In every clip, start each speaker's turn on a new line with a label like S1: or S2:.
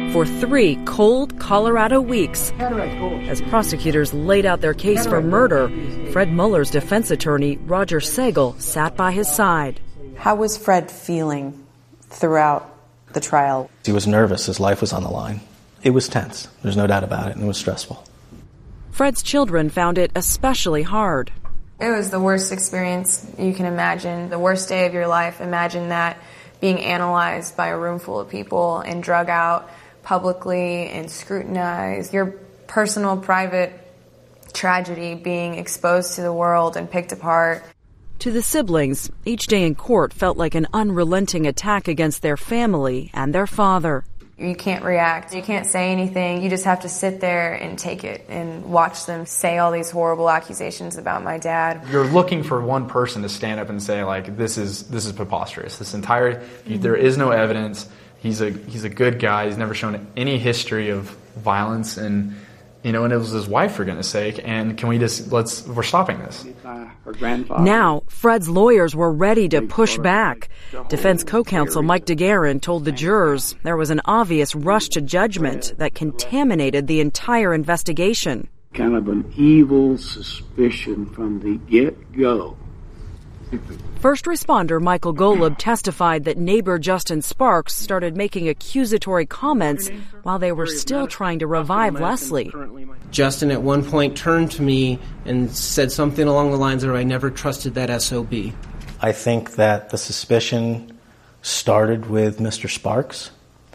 S1: for 3 cold Colorado weeks. As prosecutors laid out their case for murder, Fred Muller's defense attorney, Roger Sagel, sat by his side.
S2: How was Fred feeling throughout the trial?
S3: He was nervous. His life was on the line. It was tense. There's no doubt about it, and it was stressful.
S1: Fred's children found it especially hard.
S4: It was the worst experience you can imagine, the worst day of your life. Imagine that being analyzed by a room full of people and drug out publicly and scrutinized. Your personal, private tragedy being exposed to the world and picked apart.
S1: To the siblings, each day in court felt like an unrelenting attack against their family and their father.
S4: You can't react. You can't say anything. You just have to sit there and take it and watch them say all these horrible accusations about my dad.
S5: You're looking for one person to stand up and say, like, this is preposterous. There is no evidence. He's a good guy. He's never shown any history of violence, and it was his wife, for goodness sake. And can we we're stopping this.
S1: Now, Fred's lawyers were ready to push back. Defense co-counsel Mike DeGuerin told the jurors there was an obvious rush to judgment that contaminated the entire investigation.
S6: Kind of an evil suspicion from the get-go.
S1: First responder Michael Golub testified that neighbor Justin Sparks started making accusatory comments while they were still trying to revive Leslie.
S7: Justin at one point turned to me and said something along the lines of, "I never trusted that SOB."
S3: I think that the suspicion started with Mr. Sparks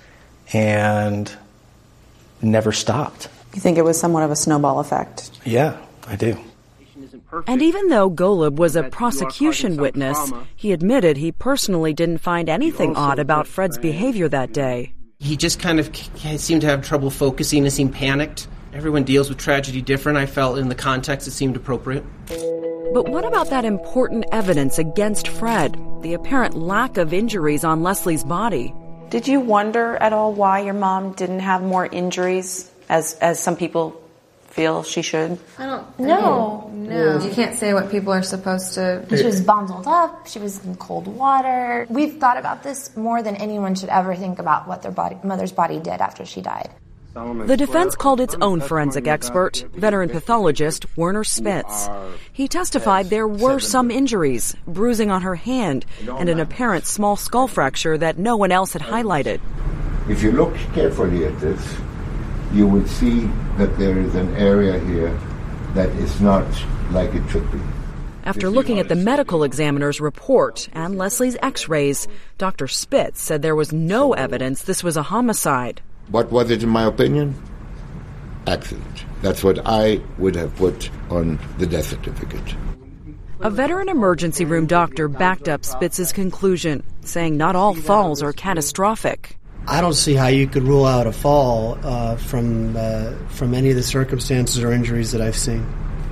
S3: and never stopped.
S2: You think it was somewhat of a snowball effect?
S3: Yeah, I do.
S1: And even though Golub was a prosecution witness, he admitted he personally didn't find anything odd about Fred's behavior that day.
S7: He just kind of seemed to have trouble focusing and seemed panicked. Everyone deals with tragedy different. I felt in the context it seemed appropriate.
S1: But what about that important evidence against Fred, the apparent lack of injuries on Leslie's body?
S2: Did you wonder at all why your mom didn't have more injuries, as some people feel she should?
S4: No. You can't say what people are supposed to.
S8: She was bundled up. She was in cold water. We've thought about this more than anyone should ever think about what their mother's body did after she died.
S1: The defense called its own forensic expert, veteran pathologist Werner Spitz. He testified there were some injuries, bruising on her hand, and an apparent small skull fracture that no one else had highlighted.
S9: If you look carefully at this, you would see that there is an area here that is not like it should be.
S1: After looking at the medical examiner's report and Leslie's x-rays, Dr. Spitz said there was no evidence this was a homicide.
S9: What was it in my opinion? Accident. That's what I would have put on the death certificate.
S1: A veteran emergency room doctor backed up Spitz's conclusion, saying not all falls are catastrophic.
S10: I don't see how you could rule out a fall from any of the circumstances or injuries that I've seen.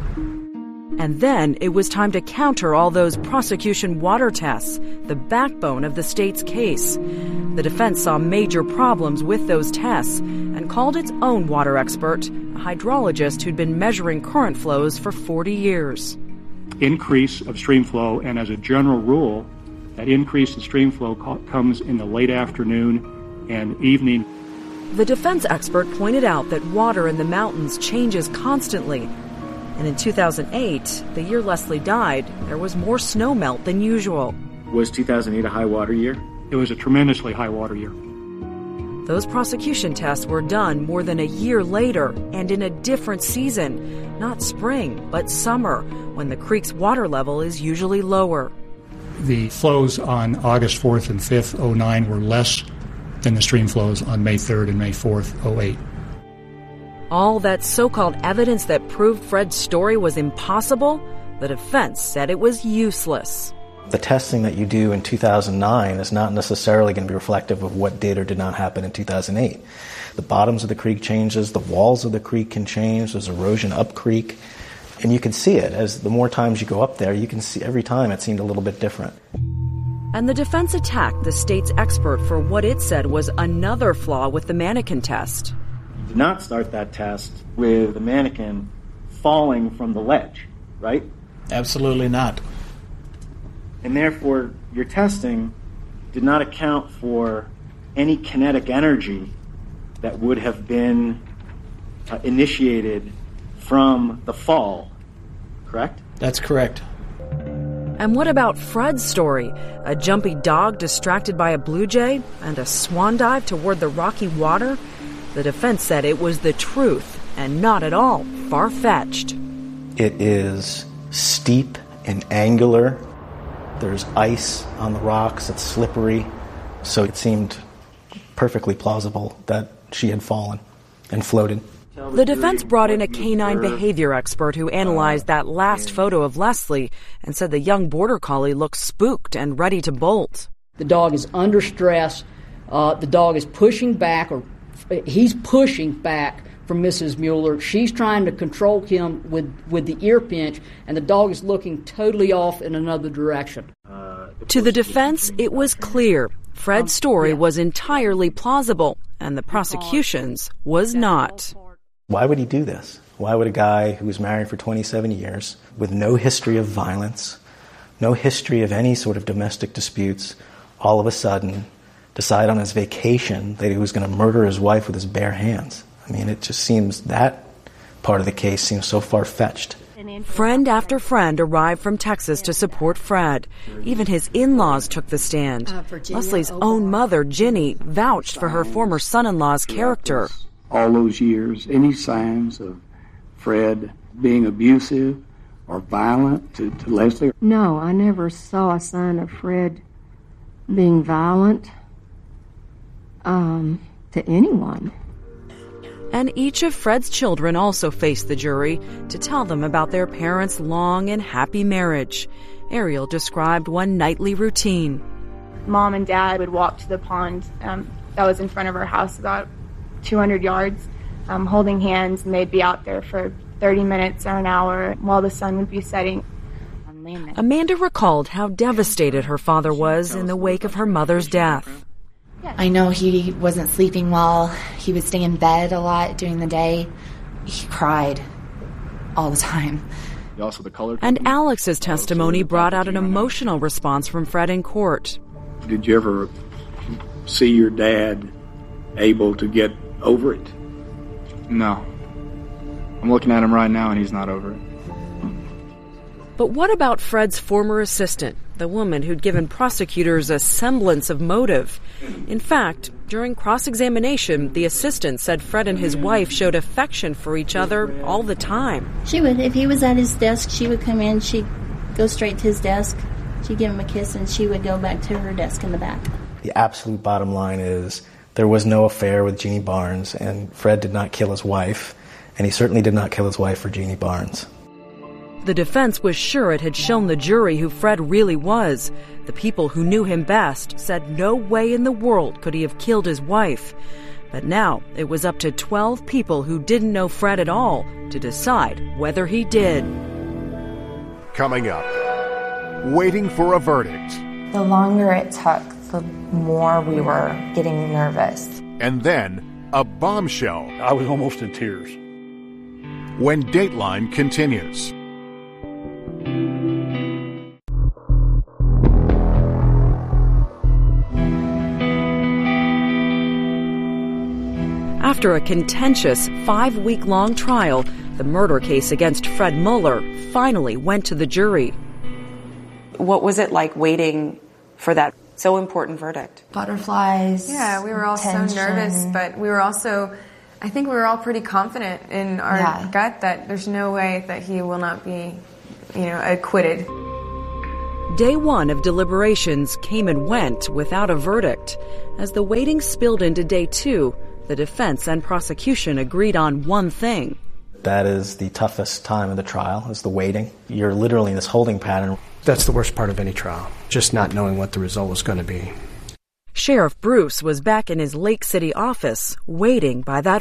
S1: And then it was time to counter all those prosecution water tests, the backbone of the state's case. The defense saw major problems with those tests and called its own water expert, a hydrologist who'd been measuring current flows for 40 years.
S11: Increase of stream flow, and as a general rule, that increase in stream flow comes in the late afternoon and evening.
S1: The defense expert pointed out that water in the mountains changes constantly. And in 2008, the year Leslie died, there was more snow melt than usual.
S6: Was 2008 a high water year?
S11: It was a tremendously high water year.
S1: Those prosecution tests were done more than a year later and in a different season, not spring, but summer, when the creek's water level is usually lower.
S11: The flows on August 4th and 5th, 2009 were less than the stream flows on May 3rd and May 4th, 2008.
S1: All that so-called evidence that proved Fred's story was impossible, the defense said it was useless.
S3: The testing that you do in 2009 is not necessarily going to be reflective of what did or did not happen in 2008. The bottoms of the creek changes, the walls of the creek can change, there's erosion up creek, and you can see it. As the more times you go up there, you can see every time it seemed a little bit different.
S1: And the defense attacked the state's expert for what it said was another flaw with the mannequin test.
S6: You did not start that test with the mannequin falling from the ledge, right?
S10: Absolutely not.
S6: And therefore, your testing did not account for any kinetic energy that would have been initiated from the fall, correct?
S10: That's correct.
S1: And what about Fred's story? A jumpy dog distracted by a blue jay and a swan dive toward the rocky water? The defense said it was the truth and not at all far-fetched.
S3: It is steep and angular. There's ice on the rocks. It's slippery. So it seemed perfectly plausible that she had fallen and floated.
S1: The defense brought in a canine behavior expert who analyzed that last photo of Leslie and said the young border collie looked spooked and ready to bolt.
S12: The dog is under stress. The dog is pushing back, or he's pushing back from Mrs. Mueller. She's trying to control him with the ear pinch, and the dog is looking totally off in another direction.
S1: To the defense, it was clear Fred's story was entirely plausible, and the prosecution's was not.
S3: Why would he do this? Why would a guy who was married for 27 years, with no history of violence, no history of any sort of domestic disputes, all of a sudden decide on his vacation that he was going to murder his wife with his bare hands? I mean, it just seems that part of the case seems so far-fetched.
S1: Friend after friend arrived from Texas to support Fred. Even his in-laws took the stand. Leslie's own mother, Ginny, vouched for her former son-in-law's character.
S13: All those years, any signs of Fred being abusive or violent to Leslie?
S14: No, I never saw a sign of Fred being violent to anyone.
S1: And each of Fred's children also faced the jury to tell them about their parents' long and happy marriage. Ariel described one nightly routine.
S4: Mom and Dad would walk to the pond that was in front of our house about 200 yards, holding hands, and they'd be out there for 30 minutes or an hour while the sun would be setting.
S1: Amanda recalled how devastated her father was in the wake of her mother's death.
S15: I know he wasn't sleeping well. He would stay in bed a lot during the day. He cried all the time.
S1: And Alex's testimony brought out an emotional response from Fred in court.
S13: Did you ever see your dad able to get over it?
S5: No. I'm looking at him right now and he's not over it.
S1: But what about Fred's former assistant, the woman who'd given prosecutors a semblance of motive? In fact, during cross-examination, the assistant said Fred and his wife showed affection for each other all the time.
S16: She would, if he was at his desk, she would come in, she'd go straight to his desk, she'd give him a kiss, and she would go back to her desk in the back.
S3: The absolute bottom line is there was no affair with Jeannie Barnes, and Fred did not kill his wife, and he certainly did not kill his wife for Jeannie Barnes.
S1: The defense was sure it had shown the jury who Fred really was. The people who knew him best said no way in the world could he have killed his wife. But now it was up to 12 people who didn't know Fred at all to decide whether he did.
S17: Coming up, waiting for a verdict.
S8: The longer it took, the more we were getting nervous.
S17: And then a bombshell.
S11: I was almost in tears.
S17: When Dateline continues.
S1: After a contentious 5-week-long trial, the murder case against Fred Mueller finally went to the jury.
S2: What was it like waiting for that so important verdict?
S8: Butterflies.
S4: Yeah, we were all so nervous, but we were also, I think we were all pretty confident in our gut that there's no way that he will not be, acquitted.
S1: Day one of deliberations came and went without a verdict. As the waiting spilled into day two, the defense and prosecution agreed on one thing.
S3: That is the toughest time of the trial, is the waiting. You're literally in this holding pattern.
S7: That's the worst part of any trial, just not knowing what the result was going to be.
S1: Sheriff Bruce was back in his Lake City office, waiting by that